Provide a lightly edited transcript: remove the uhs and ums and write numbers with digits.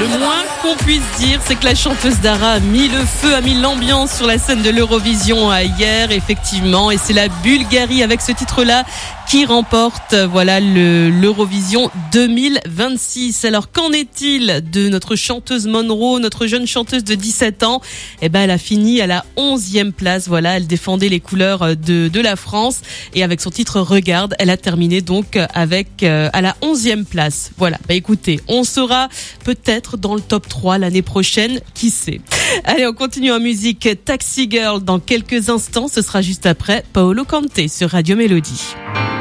Le moins qu'on puisse dire, c'est que la chanteuse Dara a mis le feu, a mis l'ambiance sur la scène de l'Eurovision hier, effectivement. Et c'est la Bulgarie avec ce titre-là qui remporte l'Eurovision 2026. Alors qu'en est-il de notre chanteuse Monroe, notre jeune chanteuse de 17 ans? Elle a fini à la 11e place. Voilà, elle défendait les couleurs de la France et avec son titre Regarde, elle a terminé donc avec à la 11e place. Voilà, écoutez, on sera peut-être dans le top 3 l'année prochaine, qui sait. Allez, on continue en musique. Taxi Girl dans quelques instants, ce sera juste après Paolo Conte sur Radio Mélodie.